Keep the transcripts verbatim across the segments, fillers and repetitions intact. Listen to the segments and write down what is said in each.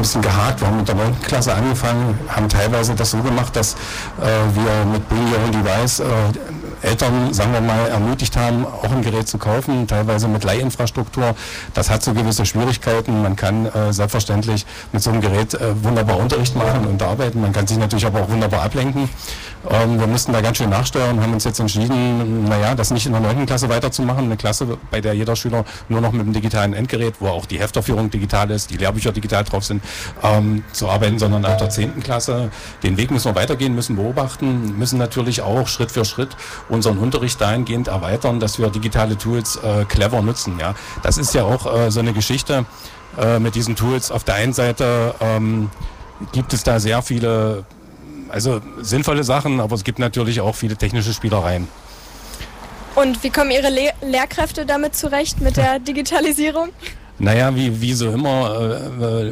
bisschen gehakt. Wir haben mit der neunten Klasse angefangen, haben teilweise das so gemacht, dass äh, wir mit Bring Your Own Device äh, Eltern, sagen wir mal, ermutigt haben, auch ein Gerät zu kaufen, teilweise mit Leihinfrastruktur. Das hat so gewisse Schwierigkeiten. Man kann äh, selbstverständlich mit so einem Gerät äh, wunderbar Unterricht machen und arbeiten. Man kann sich natürlich aber auch wunderbar ablenken. Ähm, wir mussten da ganz schön nachsteuern, haben uns jetzt entschieden, naja, das nicht in der neunten Klasse weiterzumachen. Eine Klasse, bei der jeder Schüler nur noch mit einem digitalen Endgerät, wo auch die Hefterführung digital ist, die Lehrbücher digital drauf sind, ähm, zu arbeiten, sondern ab der zehnten Klasse. Den Weg müssen wir weitergehen, müssen beobachten, müssen natürlich auch Schritt für Schritt unseren Unterricht dahingehend erweitern, dass wir digitale Tools äh, clever nutzen. Ja, das ist ja auch äh, so eine Geschichte äh, mit diesen Tools. Auf der einen Seite ähm, gibt es da sehr viele, also sinnvolle Sachen, aber es gibt natürlich auch viele technische Spielereien. Und wie kommen Ihre Le- Lehrkräfte damit zurecht, mit der Digitalisierung? Naja, wie, wie so immer, äh, äh,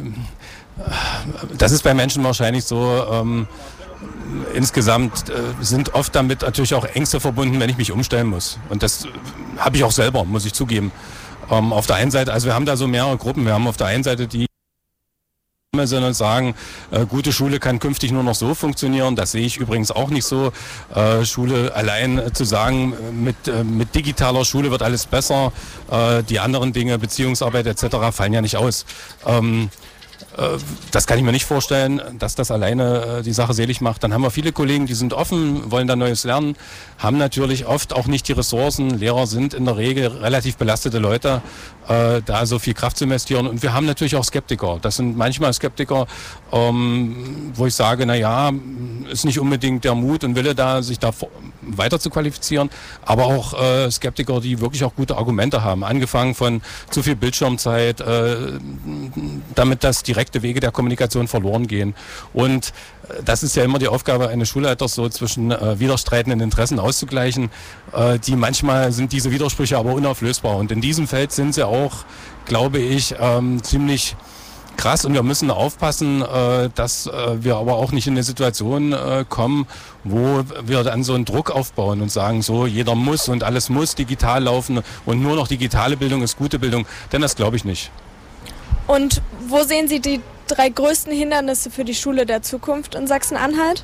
das ist bei Menschen wahrscheinlich so, ähm, insgesamt äh, sind oft damit natürlich auch Ängste verbunden, wenn ich mich umstellen muss. Und das äh, habe ich auch selber, muss ich zugeben. Ähm, auf der einen Seite, also wir haben da so mehrere Gruppen. Wir haben auf der einen Seite die, sondern sagen, äh, gute Schule kann künftig nur noch so funktionieren. Das sehe ich übrigens auch nicht so. Äh, Schule allein äh, zu sagen, mit, äh, mit digitaler Schule wird alles besser. Äh, die anderen Dinge, Beziehungsarbeit et cetera fallen ja nicht aus. Ähm, Das kann ich mir nicht vorstellen, dass das alleine die Sache selig macht. Dann haben wir viele Kollegen, die sind offen, wollen da Neues lernen, haben natürlich oft auch nicht die Ressourcen. Lehrer sind in der Regel relativ belastete Leute, äh, da so viel Kraft zu investieren. Und wir haben natürlich auch Skeptiker. Das sind manchmal Skeptiker, ähm, wo ich sage, na ja, ist nicht unbedingt der Mut und Wille da, sich da weiter zu qualifizieren, aber auch äh, Skeptiker, die wirklich auch gute Argumente haben. Angefangen von zu viel Bildschirmzeit, äh, damit das direkte Wege der Kommunikation verloren gehen. Und äh, das ist ja immer die Aufgabe eines Schulleiters, so zwischen äh, widerstreitenden Interessen auszugleichen. Äh, die manchmal sind diese Widersprüche aber unauflösbar. Und in diesem Feld sind sie auch, glaube ich, ähm, ziemlich krass, und wir müssen aufpassen, äh, dass äh, wir aber auch nicht in eine Situation äh, kommen, wo wir dann so einen Druck aufbauen und sagen, so jeder muss und alles muss digital laufen und nur noch digitale Bildung ist gute Bildung, denn das glaube ich nicht. Und wo sehen Sie die drei größten Hindernisse für die Schule der Zukunft in Sachsen-Anhalt?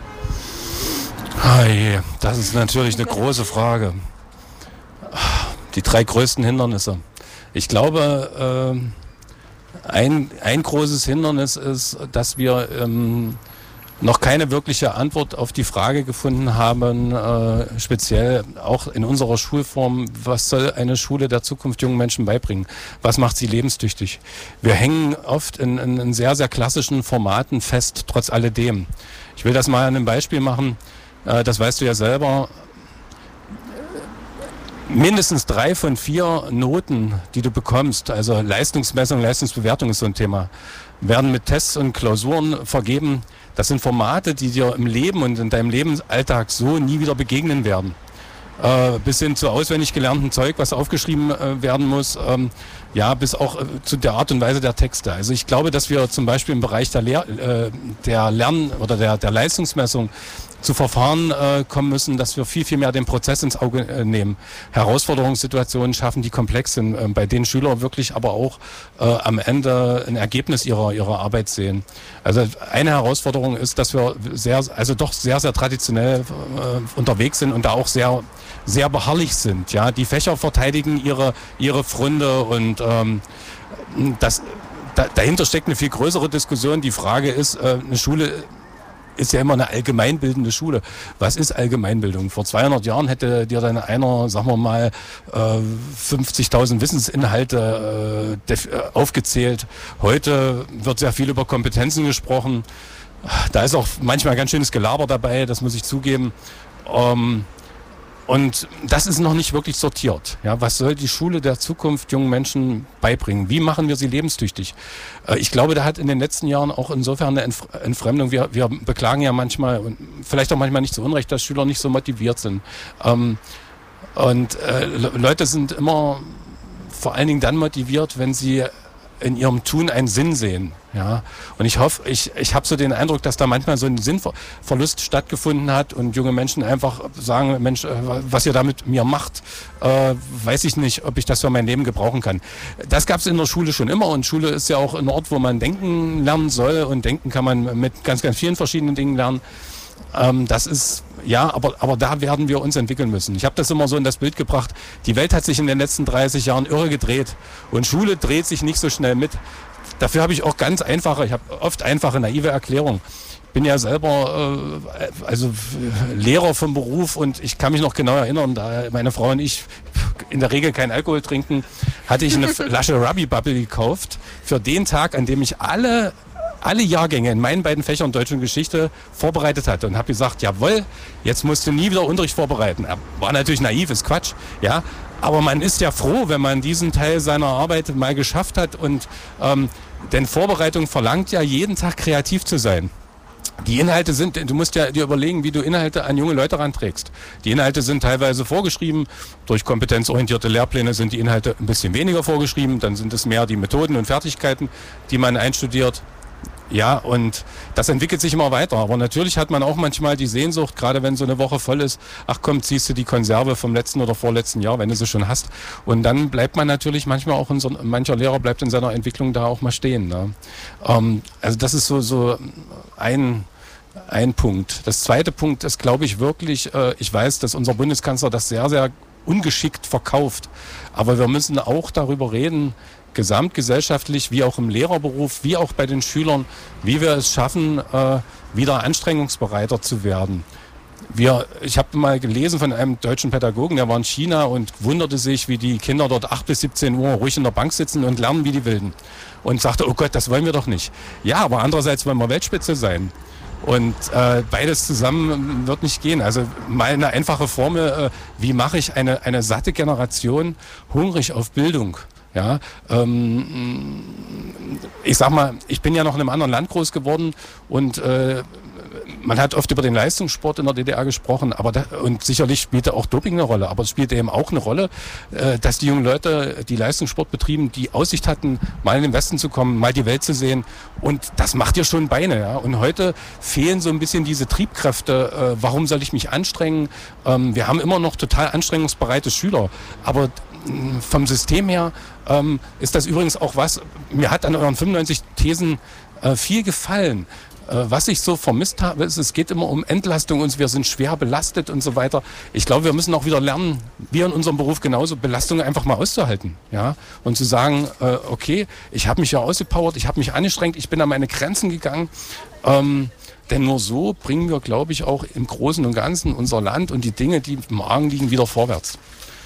Hey, das ist natürlich eine große Frage. Die drei größten Hindernisse. Ich glaube, äh, Ein, ein großes Hindernis ist, dass wir ähm, noch keine wirkliche Antwort auf die Frage gefunden haben, äh, speziell auch in unserer Schulform, was soll eine Schule der Zukunft jungen Menschen beibringen? Was macht sie lebenstüchtig? Wir hängen oft in, in, in sehr, sehr klassischen Formaten fest, trotz alledem. Ich will das mal an einem Beispiel machen, äh, das weißt du ja selber. Mindestens drei von vier Noten, die du bekommst, also Leistungsmessung, Leistungsbewertung ist so ein Thema, werden mit Tests und Klausuren vergeben. Das sind Formate, die dir im Leben und in deinem Lebensalltag so nie wieder begegnen werden. Äh, bis hin zu auswendig gelernten Zeug, was aufgeschrieben äh, werden muss, ähm, ja, bis auch äh, zu der Art und Weise der Texte. Also ich glaube, dass wir zum Beispiel im Bereich der, Lehr- äh, der Lern- oder der, der Leistungsmessung zu Verfahren äh, kommen müssen, dass wir viel, viel mehr den Prozess ins Auge äh, nehmen. Herausforderungssituationen schaffen, die komplex sind, äh, bei denen Schüler wirklich aber auch äh, am Ende ein Ergebnis ihrer, ihrer Arbeit sehen. Also eine Herausforderung ist, dass wir sehr, also doch sehr, sehr traditionell äh, unterwegs sind und da auch sehr, sehr beharrlich sind. Ja, die Fächer verteidigen ihre, ihre Pfründe und ähm, das, da, dahinter steckt eine viel größere Diskussion. Die Frage ist, äh, eine Schule ist ja immer eine allgemeinbildende Schule. Was ist Allgemeinbildung? Vor zweihundert Jahren hätte dir dann einer, sagen wir mal, fünfzigtausend Wissensinhalte äh, def- äh, aufgezählt. Heute wird sehr viel über Kompetenzen gesprochen. Da ist auch manchmal ganz schönes Gelaber dabei, das muss ich zugeben. Ähm, Und das ist noch nicht wirklich sortiert. Ja, was soll die Schule der Zukunft jungen Menschen beibringen? Wie machen wir sie lebenstüchtig? Äh, ich glaube, da hat in den letzten Jahren auch insofern eine Entf- Entfremdung. Wir, wir beklagen ja manchmal, und vielleicht auch manchmal nicht zu Unrecht, dass Schüler nicht so motiviert sind. Ähm, und äh, Le- Leute sind immer vor allen Dingen dann motiviert, wenn sie in ihrem Tun einen Sinn sehen. Ja, und ich hoffe, ich, ich habe so den Eindruck, dass da manchmal so ein Sinnverlust stattgefunden hat und junge Menschen einfach sagen, Mensch, was ihr da mit mir macht, äh, weiß ich nicht, ob ich das für mein Leben gebrauchen kann. Das gab es in der Schule schon immer und Schule ist ja auch ein Ort, wo man denken lernen soll und denken kann man mit ganz, ganz vielen verschiedenen Dingen lernen. Ähm, das ist, ja, aber, aber da werden wir uns entwickeln müssen. Ich habe das immer so in das Bild gebracht, die Welt hat sich in den letzten dreißig Jahren irre gedreht und Schule dreht sich nicht so schnell mit. Dafür habe ich auch ganz einfache, ich habe oft einfache, naive Erklärungen. Ich bin ja selber äh, also Lehrer vom Beruf und ich kann mich noch genau erinnern, da meine Frau und ich in der Regel keinen Alkohol trinken, hatte ich eine Flasche Ruby Bubble gekauft für den Tag, an dem ich alle alle Jahrgänge in meinen beiden Fächern Deutsch und Geschichte vorbereitet hatte und habe gesagt, jawohl, jetzt musst du nie wieder Unterricht vorbereiten. War natürlich naiv, ist Quatsch, ja. Aber man ist ja froh, wenn man diesen Teil seiner Arbeit mal geschafft hat und ähm, denn Vorbereitung verlangt ja jeden Tag kreativ zu sein. Die Inhalte sind, du musst ja dir überlegen, wie du Inhalte an junge Leute ranträgst. Die Inhalte sind teilweise vorgeschrieben, durch kompetenzorientierte Lehrpläne sind die Inhalte ein bisschen weniger vorgeschrieben, dann sind es mehr die Methoden und Fertigkeiten, die man einstudiert. Ja, und das entwickelt sich immer weiter. Aber natürlich hat man auch manchmal die Sehnsucht, gerade wenn so eine Woche voll ist, ach komm, ziehst du die Konserve vom letzten oder vorletzten Jahr, wenn du sie schon hast. Und dann bleibt man natürlich manchmal auch, in so, mancher Lehrer bleibt in seiner Entwicklung da auch mal stehen. Ne? Ähm, also das ist so, so ein, ein Punkt. Das zweite Punkt ist, glaube ich, wirklich, äh, ich weiß, dass unser Bundeskanzler das sehr, sehr ungeschickt verkauft. Aber wir müssen auch darüber reden, gesamtgesellschaftlich, wie auch im Lehrerberuf, wie auch bei den Schülern, wie wir es schaffen, äh, wieder anstrengungsbereiter zu werden. Wir, ich habe mal gelesen von einem deutschen Pädagogen, der war in China und wunderte sich, wie die Kinder dort acht bis siebzehn Uhr ruhig in der Bank sitzen und lernen wie die Wilden. Und sagte, oh Gott, das wollen wir doch nicht. Ja, aber andererseits wollen wir Weltspitze sein. Und äh, beides zusammen wird nicht gehen. Also mal eine einfache Formel, äh, wie mache ich eine, eine satte Generation hungrig auf Bildung? Ja, ähm, ich sag mal, ich bin ja noch in einem anderen Land groß geworden und äh, man hat oft über den Leistungssport in der D D R gesprochen, aber da, und sicherlich spielte auch Doping eine Rolle, aber es spielte eben auch eine Rolle, äh, dass die jungen Leute, die Leistungssport betrieben, die Aussicht hatten, mal in den Westen zu kommen, mal die Welt zu sehen und das macht dir schon Beine. Ja? Und heute fehlen so ein bisschen diese Triebkräfte, äh, warum soll ich mich anstrengen? Ähm, wir haben immer noch total anstrengungsbereite Schüler, aber vom System her ähm, ist das übrigens auch was, mir hat an euren fünfundneunzig Thesen äh, viel gefallen. Äh, was ich so vermisst habe, ist, es geht immer um Entlastung und wir sind schwer belastet und so weiter. Ich glaube, wir müssen auch wieder lernen, wir in unserem Beruf genauso, Belastungen einfach mal auszuhalten. Ja? Und zu sagen, äh, okay, ich habe mich ja ausgepowert, ich habe mich angestrengt, ich bin an meine Grenzen gegangen. Ähm, denn nur so bringen wir, glaube ich, auch im Großen und Ganzen unser Land und die Dinge, die im Argen liegen, wieder vorwärts.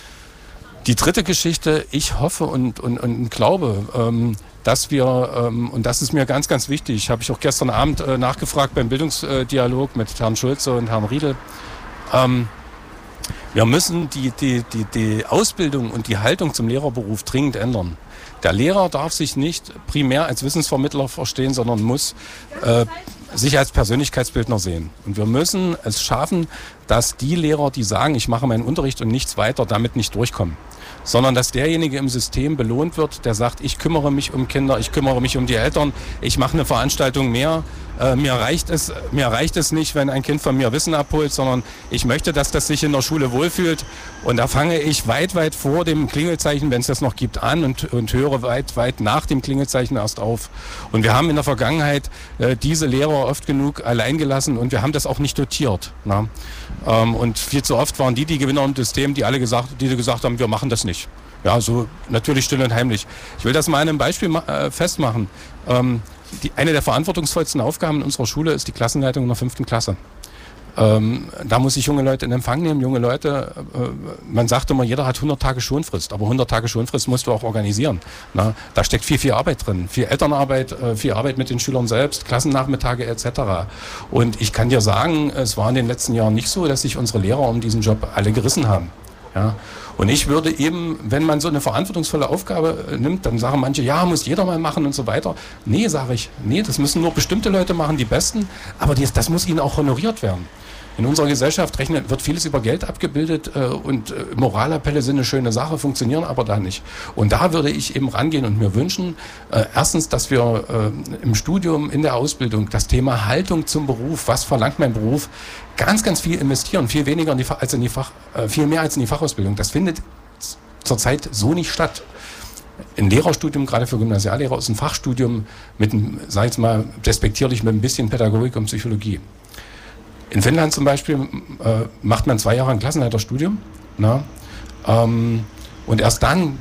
Die dritte Geschichte, ich hoffe und, und, und glaube, ähm, dass wir, ähm, und das ist mir ganz, ganz wichtig, habe ich auch gestern Abend äh, nachgefragt beim Bildungsdialog mit Herrn Schulze und Herrn Riedel, ähm, wir müssen die, die, die, die Ausbildung und die Haltung zum Lehrerberuf dringend ändern. Der Lehrer darf sich nicht primär als Wissensvermittler verstehen, sondern muss äh, sich als Persönlichkeitsbildner sehen. Und wir müssen es schaffen, dass die Lehrer, die sagen, ich mache meinen Unterricht und nichts weiter, damit nicht durchkommen. Sondern dass derjenige im System belohnt wird, der sagt, ich kümmere mich um Kinder, ich kümmere mich um die Eltern, ich mache eine Veranstaltung mehr. Äh, mir reicht es, mir reicht es nicht, wenn ein Kind von mir Wissen abholt, sondern ich möchte, dass das sich in der Schule wohlfühlt. Und da fange ich weit, weit vor dem Klingelzeichen, wenn es das noch gibt, an und, und höre weit, weit nach dem Klingelzeichen erst auf. Und wir haben in der Vergangenheit äh, diese Lehrer oft genug allein gelassen und wir haben das auch nicht dotiert. Na? Ähm, und viel zu oft waren die die Gewinner im System, die alle gesagt, die gesagt haben, wir machen das nicht. Ja, so natürlich still und heimlich. Ich will das mal an einem Beispiel äh, festmachen. Ähm, die, eine der verantwortungsvollsten Aufgaben in unserer Schule ist die Klassenleitung in der fünften Klasse. Ähm, da muss ich junge Leute in Empfang nehmen, junge Leute, äh, man sagt immer, jeder hat hundert Tage Schonfrist, aber hundert Tage Schonfrist musst du auch organisieren. Na, da steckt viel, viel Arbeit drin, viel Elternarbeit, äh, viel Arbeit mit den Schülern selbst, Klassennachmittage et cetera. Und ich kann dir sagen, es war in den letzten Jahren nicht so, dass sich unsere Lehrer um diesen Job alle gerissen haben. Ja. Und ich würde eben, wenn man so eine verantwortungsvolle Aufgabe äh, nimmt, dann sagen manche, ja, muss jeder mal machen und so weiter. Nee, sage ich, nee, das müssen nur bestimmte Leute machen, die Besten, aber die, das muss ihnen auch honoriert werden. In unserer Gesellschaft rechnet, wird vieles über Geld abgebildet äh, und äh, Moralappelle sind eine schöne Sache, funktionieren aber da nicht. Und da würde ich eben rangehen und mir wünschen, äh, erstens, dass wir äh, im Studium, in der Ausbildung das Thema Haltung zum Beruf, was verlangt mein Beruf, ganz, ganz viel investieren, viel weniger in die, als in die Fach, äh, viel mehr als in die Fachausbildung. Das findet zurzeit so nicht statt. Ein Lehrerstudium, gerade für Gymnasiallehrer, ist ein Fachstudium mit, sag ich mal, despektierlich mit ein bisschen Pädagogik und Psychologie. In Finnland zum Beispiel äh, macht man zwei Jahre ein Klassenleiterstudium, na, ähm, und erst dann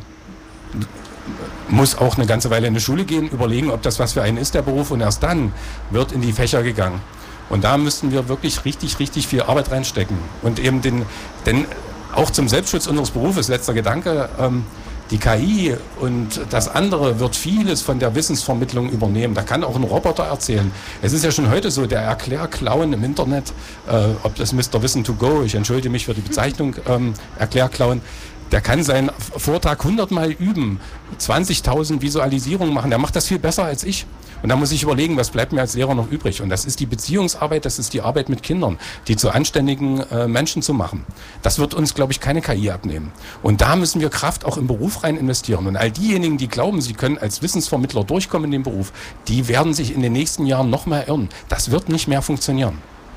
muss auch eine ganze Weile in die Schule gehen, überlegen, ob das was für einen ist, der Beruf, und erst dann wird in die Fächer gegangen. Und da müssten wir wirklich richtig, richtig viel Arbeit reinstecken. Und eben den, denn auch zum Selbstschutz unseres Berufes, letzter Gedanke, ähm, die K I und das andere wird vieles von der Wissensvermittlung übernehmen. Da kann auch ein Roboter erzählen. Es ist ja schon heute so, der Erklärclown im Internet, äh, ob das Mister Wissen to go, ich entschuldige mich für die Bezeichnung, ähm, Erklärclown, der kann seinen Vortrag hundertmal üben, zwanzigtausend Visualisierungen machen, der macht das viel besser als ich. Und da muss ich überlegen, was bleibt mir als Lehrer noch übrig. Und das ist die Beziehungsarbeit, das ist die Arbeit mit Kindern, die zu anständigen äh, Menschen zu machen. Das wird uns, glaube ich, keine K I abnehmen. Und da müssen wir Kraft auch im Beruf rein investieren. Und all diejenigen, die glauben, sie können als Wissensvermittler durchkommen in dem Beruf, die werden sich in den nächsten Jahren noch mehr irren. Das wird nicht mehr funktionieren.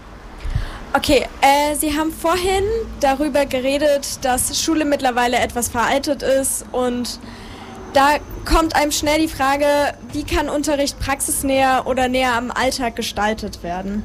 Okay, äh, Sie haben vorhin darüber geredet, dass Schule mittlerweile etwas veraltet ist, und da kommt einem schnell die Frage, wie kann Unterricht praxisnäher oder näher am Alltag gestaltet werden?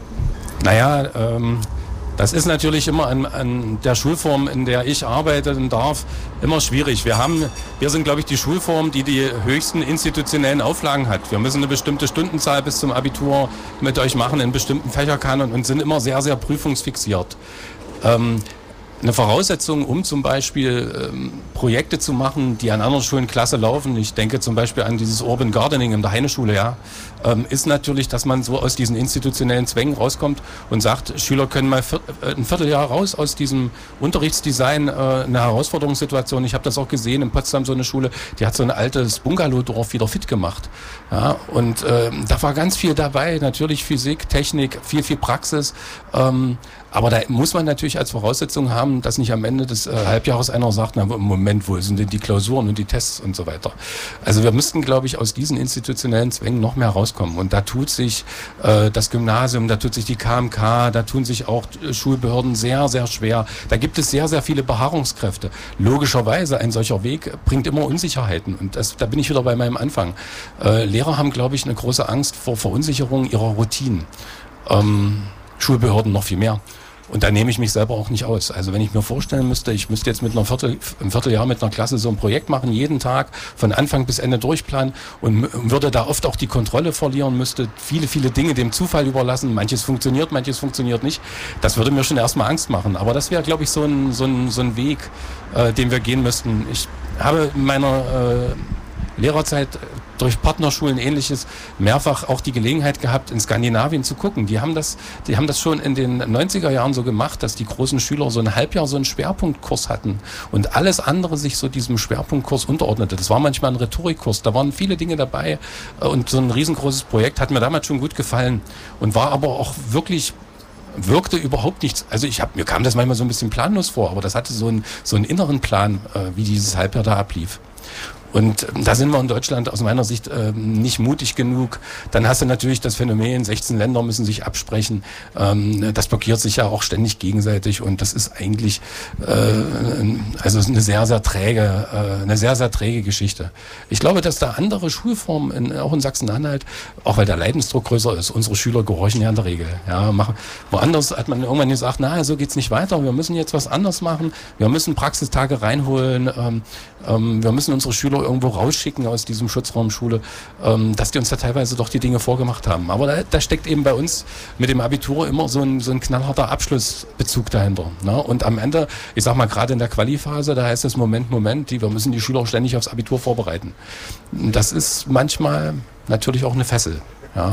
Naja, ähm, das ist natürlich immer an, an der Schulform, in der ich arbeiten darf, immer schwierig. Wir haben, wir sind, glaube ich, die Schulform, die die höchsten institutionellen Auflagen hat. Wir müssen eine bestimmte Stundenzahl bis zum Abitur mit euch machen in bestimmten Fächerkanon und sind immer sehr, sehr prüfungsfixiert. Ähm, Eine Voraussetzung, um zum Beispiel ähm, Projekte zu machen, die an anderen Schulen klasse laufen, ich denke zum Beispiel an dieses Urban Gardening in der Heineschule, ja, ähm, ist natürlich, dass man so aus diesen institutionellen Zwängen rauskommt und sagt, Schüler können mal vier, äh, ein Vierteljahr raus aus diesem Unterrichtsdesign, äh, eine Herausforderungssituation. Ich habe das auch gesehen in Potsdam, so eine Schule, die hat so ein altes Bungalowdorf wieder fit gemacht. Ja, und äh, da war ganz viel dabei, natürlich Physik, Technik, viel, viel Praxis, ähm, aber da muss man natürlich als Voraussetzung haben, dass nicht am Ende des äh, Halbjahres einer sagt, na, im Moment, wo sind denn die Klausuren und die Tests und so weiter. Also wir müssten, glaube ich, aus diesen institutionellen Zwängen noch mehr rauskommen. Und da tut sich äh, das Gymnasium, da tut sich die K M K, da tun sich auch äh, Schulbehörden sehr, sehr schwer. Da gibt es sehr, sehr viele Beharrungskräfte. Logischerweise, ein solcher Weg bringt immer Unsicherheiten. Und das, da bin ich wieder bei meinem Anfang. Äh, Lehrer haben, glaube ich, eine große Angst vor Verunsicherung ihrer Routinen. Ähm, Schulbehörden noch viel mehr. Und da nehme ich mich selber auch nicht aus. Also wenn ich mir vorstellen müsste, ich müsste jetzt mit einer Viertel, im Vierteljahr mit einer Klasse so ein Projekt machen, jeden Tag von Anfang bis Ende durchplanen, und würde da oft auch die Kontrolle verlieren, müsste viele, viele Dinge dem Zufall überlassen. Manches funktioniert, manches funktioniert nicht. Das würde mir schon erstmal Angst machen. Aber das wäre, glaube ich, so ein, so ein, so ein Weg, äh, den wir gehen müssten. Ich habe in meiner äh, Lehrerzeit durch Partnerschulen Ähnliches mehrfach auch die Gelegenheit gehabt, in Skandinavien zu gucken. Die haben das, die haben das schon in den neunziger Jahren so gemacht, dass die großen Schüler so ein Halbjahr so einen Schwerpunktkurs hatten und alles andere sich so diesem Schwerpunktkurs unterordnete. Das war manchmal ein Rhetorikkurs, da waren viele Dinge dabei, und so ein riesengroßes Projekt hat mir damals schon gut gefallen und war aber auch wirklich, wirkte überhaupt nichts. Also ich hab, mir kam das manchmal so ein bisschen planlos vor, aber das hatte so einen, so einen inneren Plan, äh, wie dieses Halbjahr da ablief. Und da sind wir in Deutschland aus meiner Sicht äh, nicht mutig genug. Dann hast du natürlich das Phänomen, sechzehn Länder müssen sich absprechen. Ähm, das blockiert sich ja auch ständig gegenseitig, und das ist eigentlich äh, also eine sehr, sehr träge, äh, eine sehr, sehr träge Geschichte. Ich glaube, dass da andere Schulformen, in, auch in Sachsen-Anhalt, auch weil der Leidensdruck größer ist, unsere Schüler gehorchen ja in der Regel. Ja, machen. Woanders hat man irgendwann gesagt, na, so geht's nicht weiter, wir müssen jetzt was anderes machen, wir müssen Praxistage reinholen, ähm, ähm, wir müssen unsere Schüler irgendwo rausschicken aus diesem Schutzraum Schule, ähm, dass die uns da teilweise doch die Dinge vorgemacht haben. Aber da, da steckt eben bei uns mit dem Abitur immer so ein, so ein knallharter Abschlussbezug dahinter. Ne? Und am Ende, ich sag mal, gerade in der Quali-Phase, da heißt es Moment, Moment, die, wir müssen die Schüler ständig aufs Abitur vorbereiten. Das ist manchmal natürlich auch eine Fessel. Ja.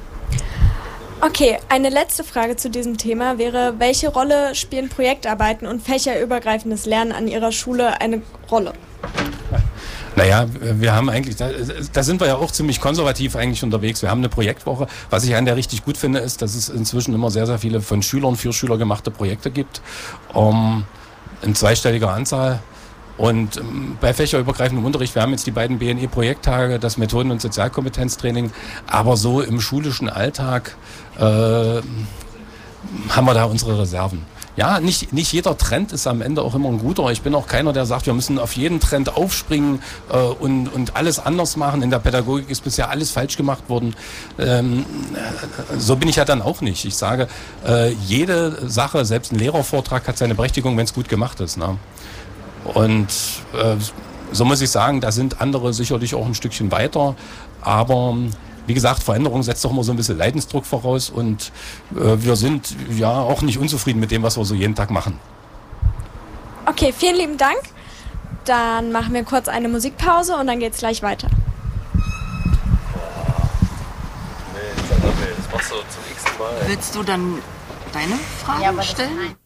Okay, eine letzte Frage zu diesem Thema wäre, welche Rolle spielen Projektarbeiten und fächerübergreifendes Lernen an Ihrer Schule eine Rolle? Naja, wir haben eigentlich, da, da sind wir ja auch ziemlich konservativ eigentlich unterwegs. Wir haben eine Projektwoche. Was ich an der richtig gut finde, ist, dass es inzwischen immer sehr, sehr viele von Schülern für Schüler gemachte Projekte gibt. Um, in zweistelliger Anzahl. Und ähm, bei fächerübergreifendem Unterricht, wir haben jetzt die beiden B N E-Projekttage, das Methoden- und Sozialkompetenztraining, aber so im schulischen Alltag äh, haben wir da unsere Reserven. Ja, nicht, nicht jeder Trend ist am Ende auch immer ein guter. Ich bin auch keiner, der sagt, wir müssen auf jeden Trend aufspringen äh, und, und alles anders machen. In der Pädagogik ist bisher alles falsch gemacht worden. Ähm, so bin ich ja dann auch nicht. Ich sage, äh, jede Sache, selbst ein Lehrervortrag hat seine Berechtigung, wenn es gut gemacht ist. Ne? Und äh, so muss ich sagen, da sind andere sicherlich auch ein Stückchen weiter. Aber wie gesagt, Veränderung setzt doch immer so ein bisschen Leidensdruck voraus und äh, wir sind ja auch nicht unzufrieden mit dem, was wir so jeden Tag machen. Okay, vielen lieben Dank. Dann machen wir kurz eine Musikpause und dann geht's gleich weiter. Nee, das machst du zum x-ten Mal. Willst du dann deine Frage Ja, aber das stellen? nein.